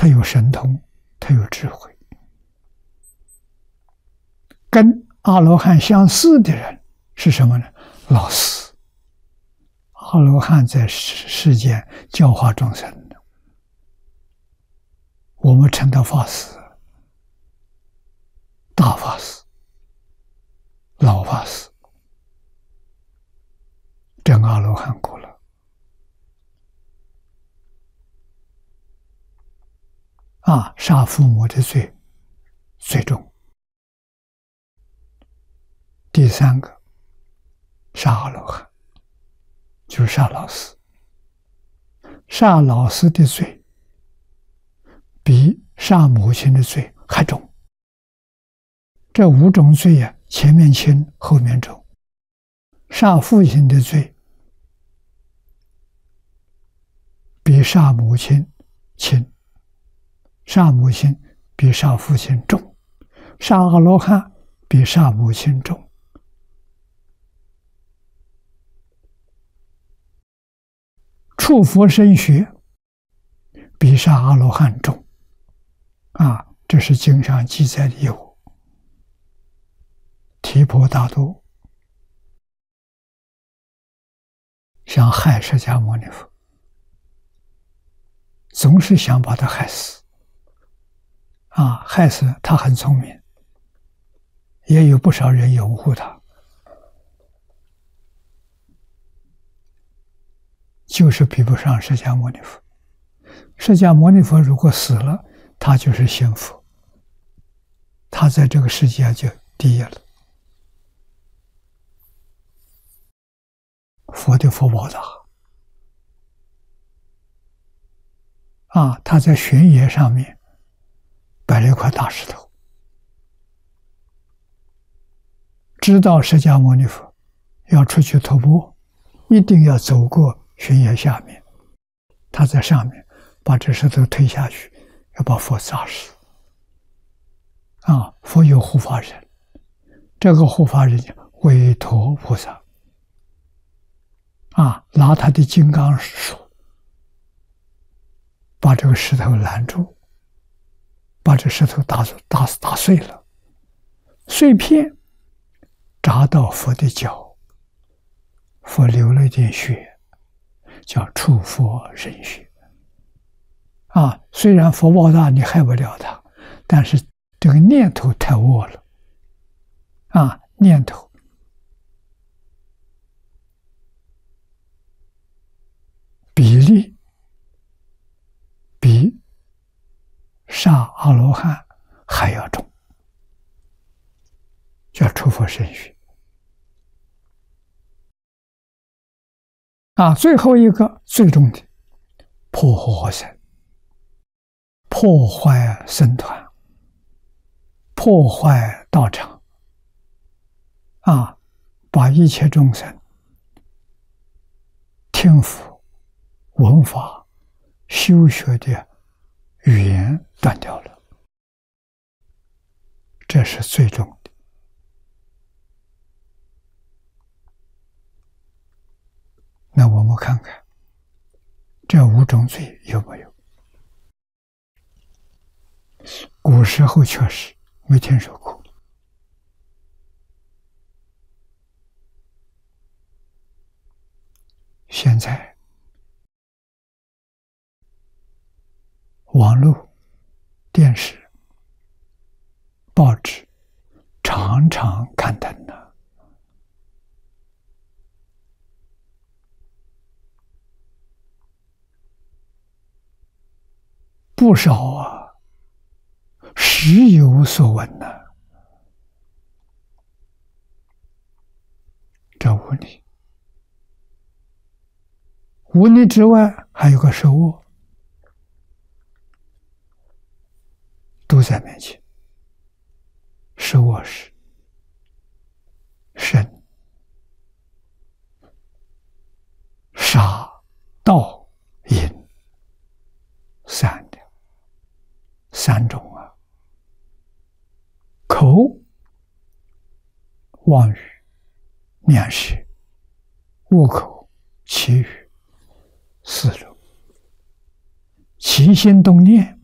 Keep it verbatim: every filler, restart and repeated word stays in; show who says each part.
Speaker 1: 他有神通，他有智慧。跟阿罗汉相似的人是什么呢？老师。阿罗汉在世世间教化众生的，我们称他法师、大法师、老法师。真阿罗汉果了啊！杀父母的罪最重。第三个，杀阿罗汉，就是杀老师。杀老师的罪比杀母亲的罪还重。这五种罪呀、啊，前面轻，后面重。杀父亲的罪比杀母亲轻，杀母亲比杀父亲重，杀阿罗汉比杀母亲重。触佛身血比杀阿罗汉重啊！这是经上记载的有。提婆达多想害释迦牟尼佛，总是想把他害死啊！害死他很聪明，也有不少人拥护他，就是比不上释迦牟尼佛。释迦牟尼佛如果死了，他就是仙佛，他在这个世界就第一了。佛的福报大啊！他在悬崖上面摆了一块大石头，知道释迦牟尼佛要出去徒步，一定要走过悬崖下面，他在上面把这石头推下去，要把佛砸死啊！佛有护法人，这个护法人叫韦陀菩萨啊，拿他的金刚杵把这个石头拦住，把这石头打打打碎了，碎片砸到佛的脚，佛流了一点血，叫触佛身血啊。虽然佛报大，你害不了他，但是这个念头太恶了啊！念头比例比杀阿罗汉还要重，叫触佛身血啊。最后一个最重的，破火神，破坏僧团，破坏道场啊，把一切众生听佛闻法修学的语言断掉了，这是最重的。那我们看看这五种罪有没有？古时候确实没听说过，现在网络、电视、报纸常常刊登的，不少啊，时有所闻呢。这五力，五力之外还有个手握，都在面前。手握是身、杀、盗、淫三的三种啊。口、妄语、念舌、恶口、绮语四种。起心动念